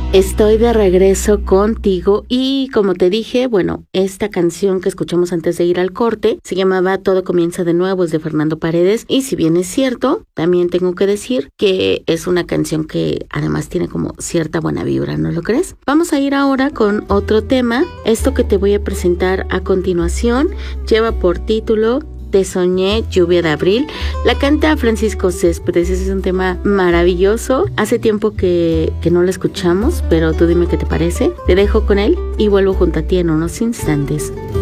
Estoy de regreso contigo y como te dije, bueno, esta canción que escuchamos antes de ir al corte se llamaba Todo comienza de nuevo, es de Fernando Paredes, y si bien es cierto, también tengo que decir que es una canción que además tiene como cierta buena vibra, ¿no lo crees? Vamos a ir ahora con otro tema. Esto que te voy a presentar a continuación lleva por título Te soñé, lluvia de abril. La canta Francisco Céspedes. Ese es un tema maravilloso. Hace tiempo que no lo escuchamos, pero tú dime qué te parece. Te dejo con él y vuelvo junto a ti en unos instantes.